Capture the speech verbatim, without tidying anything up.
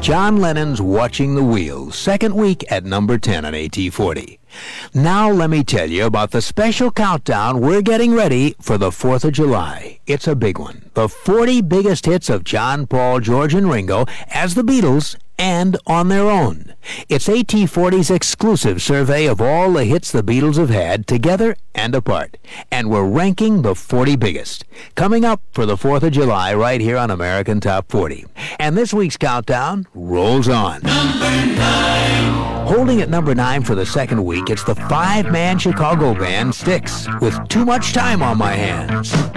John Lennon's Watching the Wheels, second week at number ten on A T forty. Now let me tell you about the special countdown we're getting ready for the fourth of July. It's a big one. The forty biggest hits of John, Paul, George, and Ringo as the Beatles and on their own. It's A T forty's exclusive survey of all the hits the Beatles have had, together and apart. And we're ranking the forty biggest. Coming up for the fourth of July right here on American Top forty. And this week's countdown rolls on. Number nine. Holding at number nine for the second week, it's the five-man Chicago band Styx with Too Much Time on My Hands.